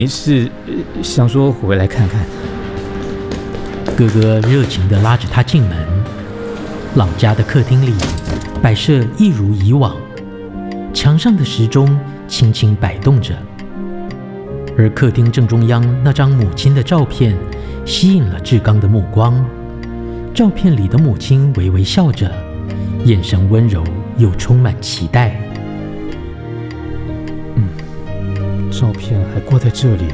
是想说回来看看。 哥哥热情地拉着他进门。老家的客厅里摆设一如以往，墙上的时钟轻轻摆动着，而客厅正中央那张母亲的照片吸引了志刚的目光。照片里的母亲微微笑着，眼神温柔又充满期待。 照片还挂在这里啊。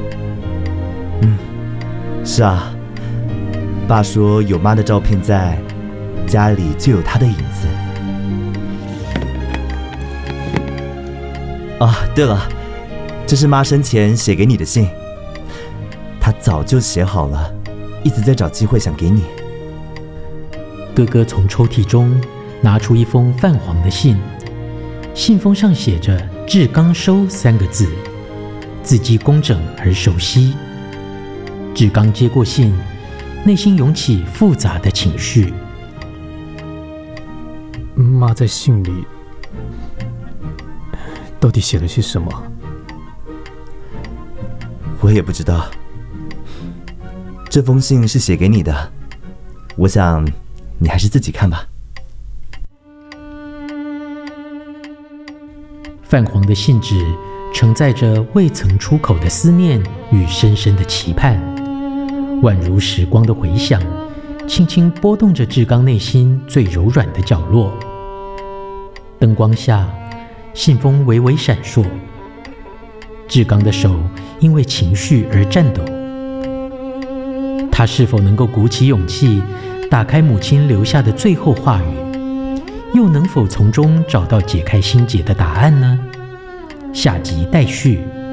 是啊，爸说有妈的照片在，家里就有她的影子。对了，这是妈生前写给你的信，她早就写好了，一直在找机会想给你。 哥哥从抽屉中拿出一封泛黄的信，信封上写着“志刚收”3个字，字迹工整而熟悉。志刚接过信，内心涌起复杂的情绪。 妈在信里到底写了些什么？ 我也不知道。这封信是写给你的，我想你还是自己看吧。 泛黄的信纸承载着未曾出口的思念与深深的期盼，宛如时光的回响，轻轻拨动着志刚内心最柔软的角落。灯光下，信封微微闪烁，志刚的手因为情绪而颤抖。他是否能够鼓起勇气打开母亲留下的最后话语，又能否从中找到解开心结的答案呢？下集待续。